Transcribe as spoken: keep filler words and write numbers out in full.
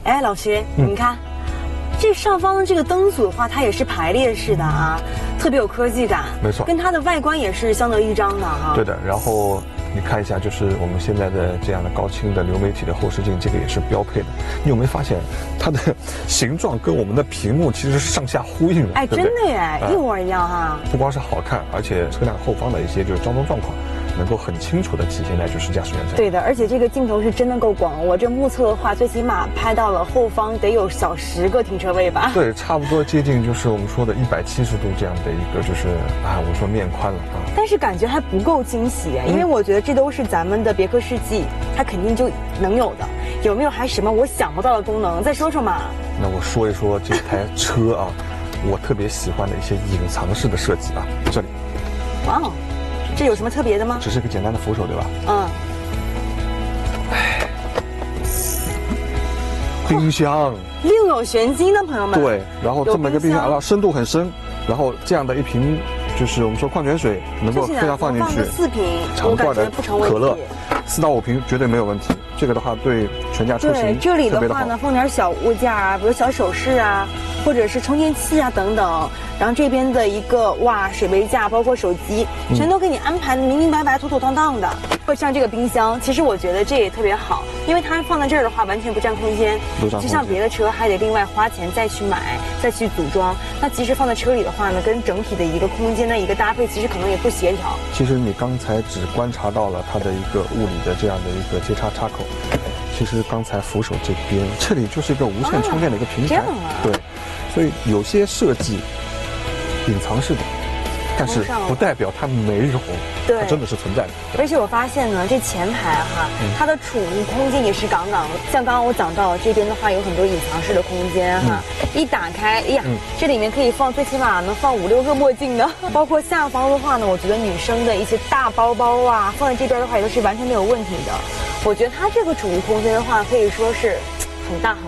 哎，老师，嗯、你看，这上方的这个灯组的话，它也是排列式的啊，特别有科技感。 没错， 跟它的外观也是相得益彰的哈、啊。 对的，然后你看一下，就是我们现在的这样的高清的流媒体的后视镜，这个也是标配的。你有没有发现它的形状跟我们的屏幕其实是上下呼应的？ 哎， 对对真的耶，一模一样哈、啊。 不光是好看，而且车辆后方的一些就是交通状况，能够很清楚的体现在就是驾驶员身上。 对的，而且这个镜头是真的够广，我这目测的话，最起码拍到了后方得有小十个停车位吧？ 对，差不多接近就是我们说的一百七十度这样的一个就是啊，我说面宽了啊。 但是感觉还不够惊喜，因为我觉得这都是咱们的别克世纪，它肯定就能有的。有没有还什么我想不到的功能？再说说嘛。 那我说一说这台车啊，我特别喜欢的一些隐藏式的设计啊，这里。 哇哦，这有什么特别的吗？ 只是个简单的扶手，对吧？ 嗯。 哎，冰箱。 另有玄机呢，朋友们。 对，然后这么一个冰箱，然后深度很深，然后这样的一瓶就是我们说矿泉水能够非常放进去， 四瓶， 长罐的可乐，四到五瓶绝对没有问题。这个的话对全家出行对，这里的话呢放点小物件啊，比如小首饰啊，或者是充电器啊等等。然后这边的一个哇水杯架，包括手机，全都给你安排的明明白白、妥妥当当的。或像这个冰箱，其实我觉得这也特别好，因为它放在这儿的话完全不占空间，就像别的车还得另外花钱再去买、再去组装。那其实放在车里的话呢，跟整体的一个空间的一个搭配，其实可能也不协调。 其实你刚才只观察到了它的一个物理的这样的一个接插插口，其实刚才扶手这边这里就是一个无线充电的一个平台， 啊啊、 对，所以有些设计隐藏式的，但是不代表它没有， 对， 它真的是存在的。 而且我发现呢，这前排哈、啊，嗯、它的储物空间也是杠杠的。像刚刚我讲到这边的话，有很多隐藏式的空间哈、啊，嗯、一打开，哎呀，嗯、这里面可以放最起码能放五六个墨镜的。包括下方的话呢，我觉得女生的一些大包包啊，放在这边的话也都是完全没有问题的。我觉得它这个储物空间的话，可以说是很大很。